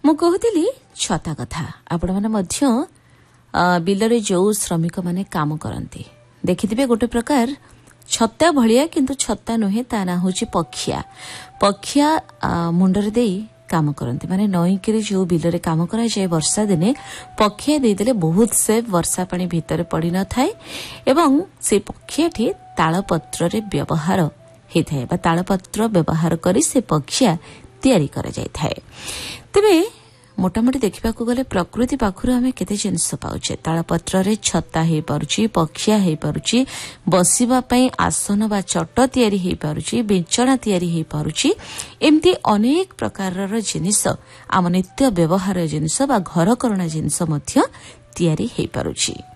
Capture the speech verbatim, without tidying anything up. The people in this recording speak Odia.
ମୁଁ କହୁଥିଲି ଛତା କଥା। ଆପଣମାନେ ମଧ୍ୟ ବିଲରେ ଯୋଉ ଶ୍ରମିକ ମାନେ କାମ କରନ୍ତି ଦେଖିଥିବେ ଗୋଟେ ପ୍ରକାର ଛତା ଭଳିଆ, କିନ୍ତୁ ଛତା ନୁହେଁ, ତା ନାଁ ହେଉଛି ପକ୍ଷିଆ। ପକ୍ଷିଆ ମୁଣ୍ଡରେ ଦେଇ କାମ କରନ୍ତି, ମାନେ ନଈକିରି ଯୋଉ ବିଲରେ କାମ କରାଯାଏ ବର୍ଷା ଦିନେ ପକ୍ଷିଆ ଦେଇଦେଲେ ବହୁତ ସେଫ୍, ବର୍ଷା ପାଣି ଭିତରେ ପଡ଼ିନଥାଏ ଏବଂ ସେ ପକ୍ଷିଆଟି ତାଳପତ୍ରରେ ବ୍ୟବହାର ହୋଇଥାଏ ବା ତାଳପତ୍ର ବ୍ୟବହାର କରି ସେ ପକ୍ଷିଆ ତିଆରି କରାଯାଇଥାଏ। ତେବେ ମୋଟାମୋଟି ଦେଖିବାକୁ ଗଲେ ପ୍ରକୃତି ପାଖରୁ ଆମେ କେତେ ଜିନିଷ ପାଉଛେ। ତାଳପତ୍ରରେ ଛତା ହେଇପାରୁଛି, ପକ୍ଷିଆ ହେଇପାରୁଛି, ବସିବା ପାଇଁ ଆସନ ବା ଚଟ ତିଆରି ହେଇପାରୁଛି, ବିଞ୍ଚଣା ତିଆରି ହେଇପାରୁଛି। ଏମିତି ଅନେକ ପ୍ରକାରର ଜିନିଷ, ଆମ ନିତ୍ୟ ବ୍ୟବହାର ଜିନିଷ ବା ଘରକରଣା ଜିନିଷ ମଧ୍ୟ ତିଆରି ହେଇପାରୁଛି।